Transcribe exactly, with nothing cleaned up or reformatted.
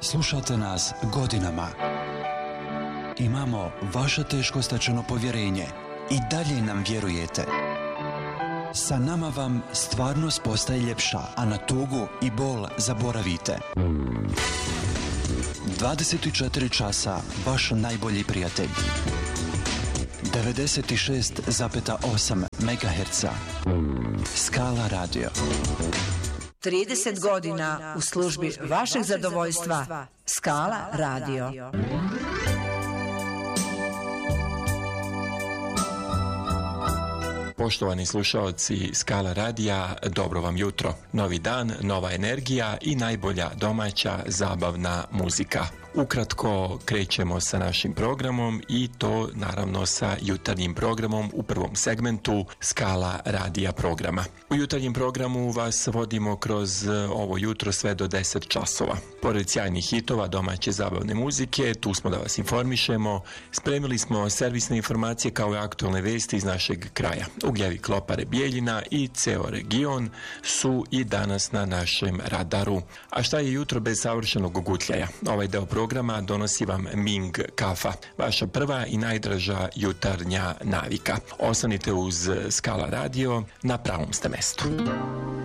Slušate nas godinama. Imamo vaše teško stečeno povjerenje i dalje nam vjerujete. Sa nama vam stvarnost postaje ljepša, a na tugu i bol zaboravite. dvadeset četiri časa vaš najbolji prijatelj. devedeset šest zarez osam megaherca. Skala radio. trideset godina u službi vašeg zadovoljstva. Skala radio. Poštovani slušalci Skala radija, dobro vam jutro. Novi dan, nova energija i najbolja domaća zabavna muzika. Ukratko krećemo sa našim programom i to naravno sa jutarnjim programom u prvom segmentu Skala radija programa. U jutarnjem programu vas vodimo kroz ovo jutro sve do deset časova. Pored sjajnih hitova domaće zabavne muzike, tu smo da vas informišemo. Spremili smo servisne informacije kao i aktualne vesti iz našeg kraja. Ugljevik Lopare Bijeljina i ceo region su i danas na našem radaru. A šta je jutro bez savršenog gutljaja? Ovaj deo programa donosi vam Ming kafa, vaša prva i najdraža jutarnja navika. Ostanite uz Skala radio, na pravom ste mestu.